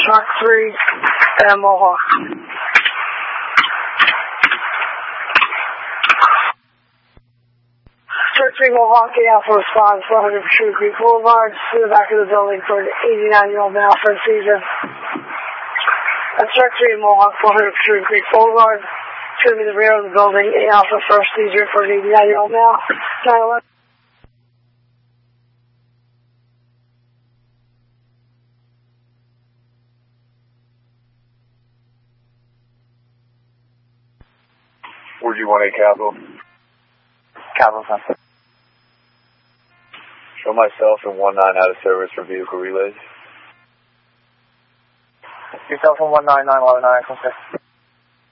Track 3, Mohawk. Track 3 Mohawk, Alpha responds 100 True Creek Boulevard to the back of the building for an 89-year-old male for a seizure. Track 3 Mohawk, 400 True Creek Boulevard to the rear of the building, Alpha for a seizure for an 89-year-old male. 911. Where'd you want a capital? Capital Center. Show myself and 19 out of service for vehicle relays. Yourself and 199 11 9,